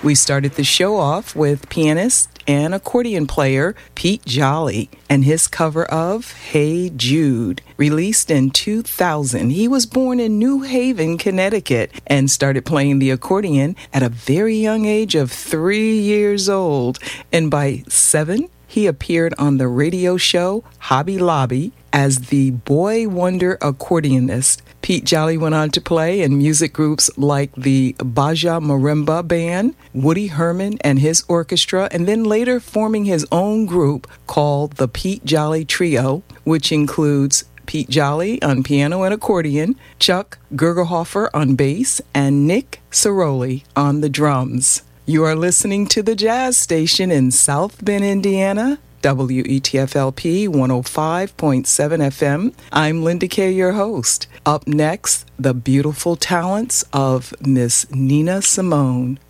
We started the show off with pianist and accordion player Pete Jolly and his cover of Hey Jude, released in 2000. He was born in New Haven, Connecticut, and started playing the accordion at a very young age of 3 years old. And by 7, he appeared on the radio show Hobby Lobby as the boy wonder accordionist. Pete Jolly went on to play in music groups like the Baja Marimba Band, Woody Herman and his orchestra, and then later forming his own group called the Pete Jolly Trio, which includes Pete Jolly on piano and accordion, Chuck Gergerhofer on bass, and Nick Ciroli on the drums. You are listening to the Jazz Station in South Bend, Indiana, WETFLP 105.7 FM. I'm Linda Kay, your host. Up next, the beautiful talents of Miss Nina Simone.